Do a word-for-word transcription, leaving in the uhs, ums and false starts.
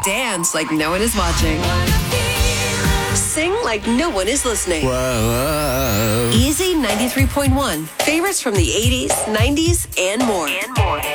Dance like no one is watching. Sing like no one is listening. Whoa. Easy ninety-three point one. Favorites from the eighties, nineties, and more. And more.